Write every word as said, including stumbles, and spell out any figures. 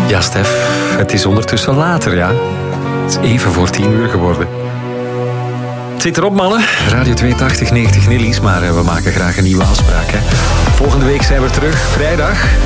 Ja, Stef, het is ondertussen later, ja. Het is even voor tien uur geworden. Het zit erop, mannen. Radio tweeëntachtig negentig Nillies, maar we maken graag een nieuwe afspraak. Hè. Volgende week zijn we terug, vrijdag.